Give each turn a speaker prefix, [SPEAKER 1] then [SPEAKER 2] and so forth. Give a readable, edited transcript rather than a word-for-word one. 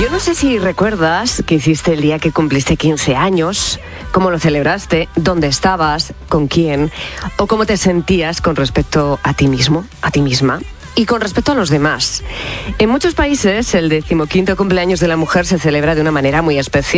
[SPEAKER 1] Yo no sé si recuerdas qué hiciste el día que cumpliste 15 años, cómo lo celebraste, dónde estabas, con quién, o cómo te sentías con respecto a ti mismo, a ti misma. Y con respecto a los demás. En muchos países, el 15º cumpleaños de la mujer se celebra de una manera muy especial.